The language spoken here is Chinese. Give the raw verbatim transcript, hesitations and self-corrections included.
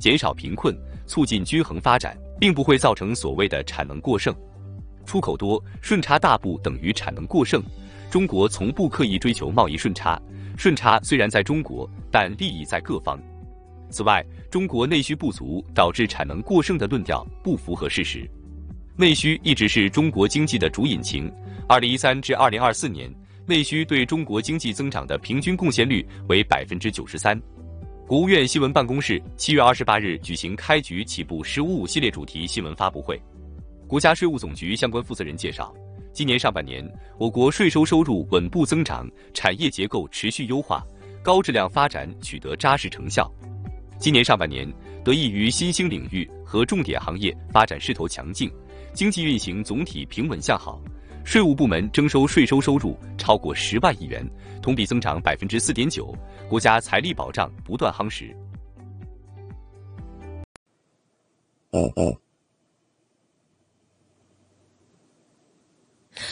减少贫困，促进均衡发展，并不会造成所谓的产能过剩。出口多，顺差大不等于产能过剩。中国从不刻意追求贸易顺差，顺差虽然在中国，但利益在各方。此外，中国内需不足导致产能过剩的论调不符合事实。内需一直是中国经济的主引擎。二零一三至二零二四年，内需对中国经济增长的平均贡献率为百分之九十三。国务院新闻办公室七月二十八日举行开局起步“十五五”系列主题新闻发布会。国家税务总局相关负责人介绍，今年上半年，我国税收收入稳步增长，产业结构持续优化，高质量发展取得扎实成效。今年上半年，得益于新兴领域和重点行业发展势头强劲，经济运行总体平稳向好。税务部门征收税收收入超过十万亿元，同比增长百分之四点九，国家财力保障不断夯实。 嗯嗯。